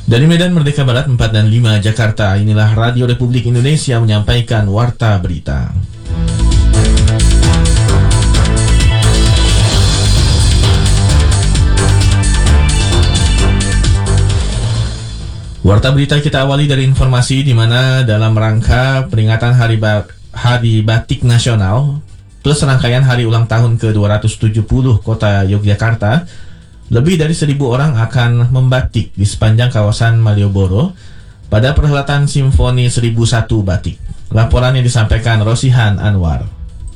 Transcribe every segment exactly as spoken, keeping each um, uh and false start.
Dari Medan Merdeka Barat empat dan lima Jakarta, inilah Radio Republik Indonesia menyampaikan Warta Berita. Warta Berita kita awali dari informasi di mana dalam rangka peringatan Hari, ba- Hari Batik Nasional plus rangkaian hari ulang tahun ke dua ratus tujuh puluh Kota Yogyakarta, lebih dari seribu orang akan membatik di sepanjang kawasan Malioboro pada perhelatan Simfoni seribu satu Batik. Laporan yang disampaikan Rosihan Anwar.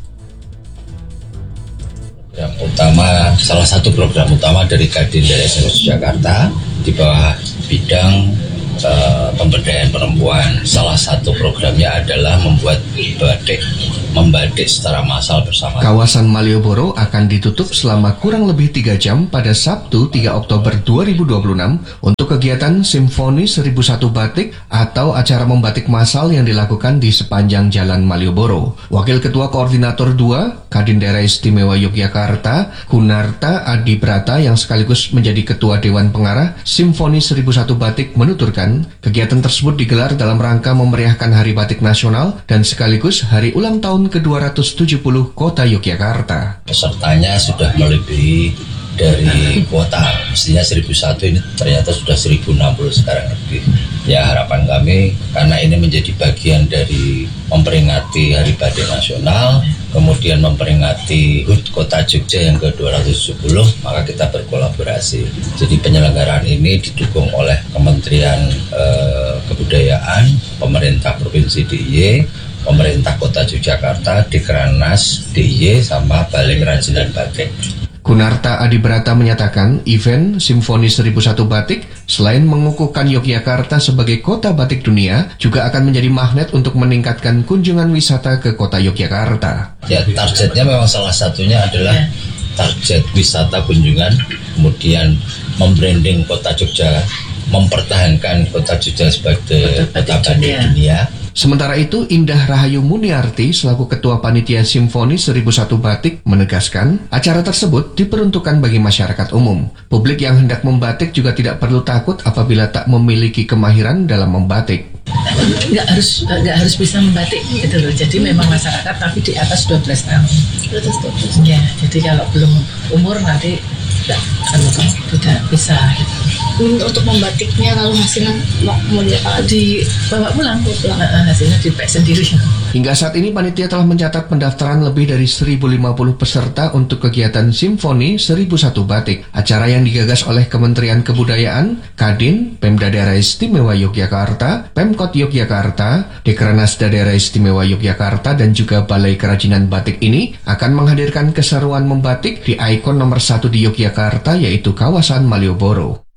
Program utama, salah satu program utama dari Kadin Daerah Jakarta di bawah bidang uh, pemberdayaan perempuan. Salah satu programnya adalah membuat batik, membatik secara massal bersama. Kawasan Malioboro akan ditutup selama kurang lebih tiga jam pada Sabtu tiga Oktober dua ribu dua puluh enam untuk kegiatan Simfoni seribu satu Batik atau acara membatik massal yang dilakukan di sepanjang Jalan Malioboro. Wakil Ketua Koordinator dua Kadin Daerah Istimewa Yogyakarta, Kunarta Adibrata yang sekaligus menjadi Ketua Dewan Pengarah Simfoni seribu satu Batik menuturkan, kegiatan tersebut digelar dalam rangka memeriahkan Hari Batik Nasional dan sekaligus hari ulang tahun ke dua ratus tujuh puluh Kota Yogyakarta. Pesertanya sudah melebihi dari kuota, mestinya seribu satu, ini ternyata sudah seribu enam puluh sekarang lebih. Ya, harapan kami karena ini menjadi bagian dari memperingati Hari Batik Nasional, kemudian memperingati H U T Kota Jogja yang ke dua ratus tujuh puluh, maka kita berkolaborasi. Jadi penyelenggaraan ini didukung oleh Kementerian eh, Kebudayaan, Pemerintah Provinsi D I Y, Pemerintah Kota Yogyakarta, Dekrannas D I Y, sama Balai Kerajinan Batik. Kunarta Adibrata menyatakan event Simfoni seribu satu Batik selain mengukuhkan Yogyakarta sebagai kota batik dunia, juga akan menjadi magnet untuk meningkatkan kunjungan wisata ke kota Yogyakarta. Ya, targetnya memang salah satunya adalah target wisata kunjungan, kemudian membranding kota Jogja, mempertahankan kota Jogja sebagai kota batik dunia. Sementara itu, Indah Rahayu Muniarti selaku Ketua Panitia Simfoni seribu satu Batik menegaskan, acara tersebut diperuntukkan bagi masyarakat umum. Publik yang hendak membatik juga tidak perlu takut apabila tak memiliki kemahiran dalam membatik. Nggak harus nggak harus bisa membatik gitu loh. Jadi memang masyarakat tapi di atas dua belas tahun. Ya, jadi kalau belum umur nanti tidak tidak bisa gitu. Untuk membatiknya kalau hasilnya mau mau dibawa pulang, pulang. Hasilnya dipakai sendiri. Hingga saat ini panitia telah mencatat pendaftaran lebih dari seribu lima puluh peserta untuk kegiatan Simfoni seribu satu Batik. Acara yang digagas oleh Kementerian Kebudayaan, Kadin, Pemda Daerah Istimewa Yogyakarta, Pemkot Yogyakarta, Dekrannas Daerah Istimewa Yogyakarta, dan juga Balai Kerajinan Batik ini akan menghadirkan keseruan membatik di ikon nomor satu di Yogyakarta, yaitu kawasan Malioboro.